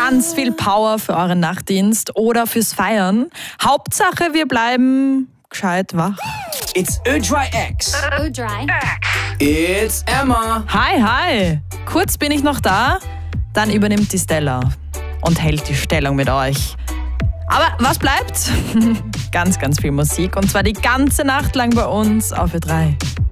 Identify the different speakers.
Speaker 1: ganz viel Power für euren Nachtdienst oder fürs Feiern. Hauptsache, wir bleiben gescheit wach.
Speaker 2: It's Ö3X. It's Emma.
Speaker 1: Hi. Kurz bin ich noch da, dann übernimmt die Stella und hält die Stellung mit euch. Aber was bleibt? Ganz viel Musik und zwar die ganze Nacht lang bei uns auf Ö3.